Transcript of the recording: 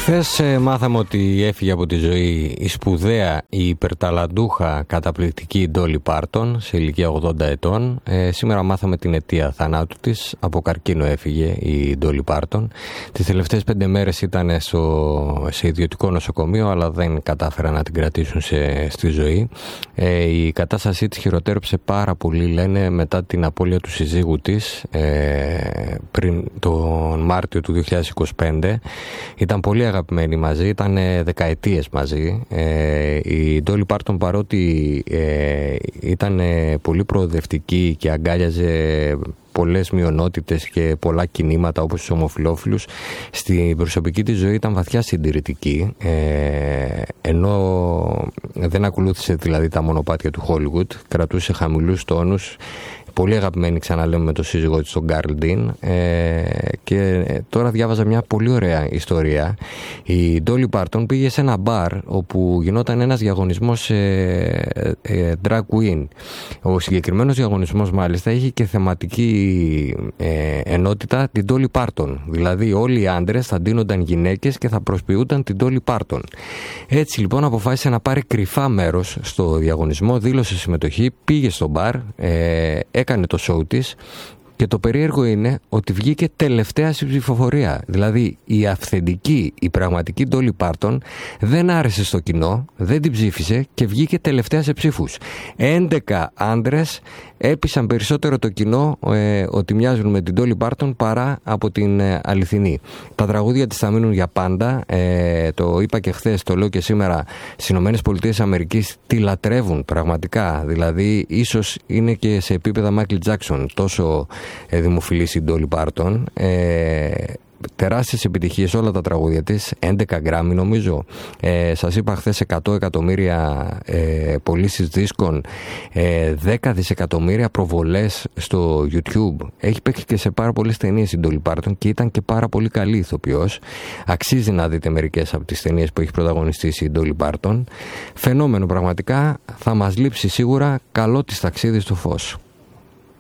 Χθες μάθαμε ότι έφυγε από τη ζωή η σπουδαία, η υπερταλαντούχα, καταπληκτική Dolly Parton σε ηλικία 80 ετών. Σήμερα μάθαμε την αιτία θανάτου της. Από καρκίνο έφυγε η Dolly Parton. Τις τελευταίες 5 μέρες ήταν σε ιδιωτικό νοσοκομείο, αλλά δεν κατάφεραν να την κρατήσουν στη ζωή. Η κατάστασή της χειροτέρεψε πάρα πολύ, λένε, μετά την απώλεια του συζύγου της πριν τον Μάρτιο του 2025. Ήταν πολύ αγαπημένοι μαζί, ήταν δεκαετίες μαζί. Η Dolly Parton, παρότι ήταν πολύ προοδευτική και αγκάλιαζε πολλές μειονότητες και πολλά κινήματα όπως τους ομοφυλόφιλους, στην προσωπική της ζωή ήταν βαθιά συντηρητική, ενώ δεν ακολούθησε δηλαδή τα μονοπάτια του Hollywood, κρατούσε χαμηλούς τόνους. Πολύ αγαπημένη, ξαναλέμε, με τον σύζυγό της, τον Καρλ Ντίν. Και τώρα διάβαζα μια πολύ ωραία ιστορία. Η Dolly Parton πήγε σε ένα μπαρ όπου γινόταν ένας διαγωνισμός drag queen. Ο συγκεκριμένος διαγωνισμός μάλιστα είχε και θεματική ενότητα την Dolly Parton. Δηλαδή όλοι οι άντρες θα ντύνονταν γυναίκες και θα προσποιούνταν την Dolly Parton. Έτσι λοιπόν αποφάσισε να πάρει κρυφά μέρος στο διαγωνισμό, δήλωσε συμμετοχή, πήγε στο μπαρ, έκανε το show της και το περίεργο είναι ότι βγήκε τελευταία στην ψηφοφορία. Δηλαδή η αυθεντική, η πραγματική Dolly Parton δεν άρεσε στο κοινό, δεν την ψήφισε και βγήκε τελευταία σε ψήφους. 11 άντρες έπεισαν περισσότερο το κοινό ότι μοιάζουν με την Dolly Parton παρά από την αληθινή. Τα τραγούδια της θα μείνουν για πάντα. Το είπα και χθες, το λέω και σήμερα. Στις ΗΠΑ τη λατρεύουν πραγματικά. Δηλαδή ίσως είναι και σε επίπεδα Michael Jackson, τόσο δημοφιλής η Dolly Parton. Τεράστιες επιτυχίες όλα τα τραγούδια της, 11 Grammy νομίζω. Σας είπα χθες 100 εκατομμύρια πωλήσεις δίσκων, 10 δισεκατομμύρια προβολές στο YouTube. Έχει παίξει και σε πάρα πολλές ταινίες η Dolly Parton και ήταν και πάρα πολύ καλή ηθοποιός. Αξίζει να δείτε μερικές από τις ταινίες που έχει πρωταγωνιστήσει η Dolly Parton. Φαινόμενο πραγματικά, θα μας λείψει σίγουρα. Καλό της ταξίδι στο φως.